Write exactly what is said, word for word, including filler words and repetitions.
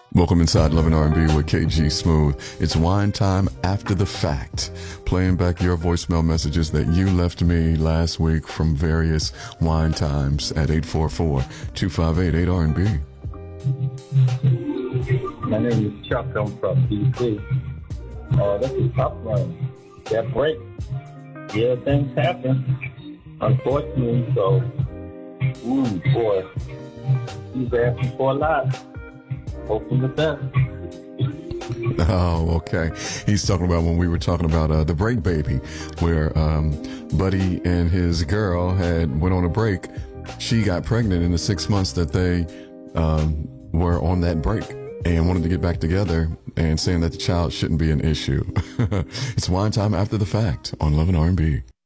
Welcome inside Love and R and B with K G Smooth. It's wine time after the fact. Playing back your voicemail messages that you left me last week from various wine times at eight four four, two five eight, eight R and B. My name is Chuck. I'm from D C. Uh, this is tough one. That break. Yeah, things happen. Unfortunately, so, ooh, boy, he's asking for a lot. Hoping the best. Oh, okay. He's talking about when we were talking about uh, the break baby, where um, Buddy and his girl had went on a break. She got pregnant in the six months that they um, were on that break and wanted to get back together, and saying that the child shouldn't be an issue. It's wine time after the fact on Love and R and B.